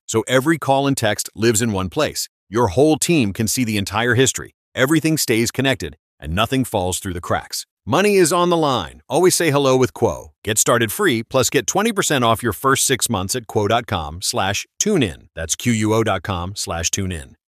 so every call and text lives in one place. Your whole team can see the entire history. Everything stays connected, and nothing falls through the cracks. Money is on the line. Always say hello with Quo. Get started free, plus get 20% off your first 6 months at quo.com/tunein. That's quo.com/tunein.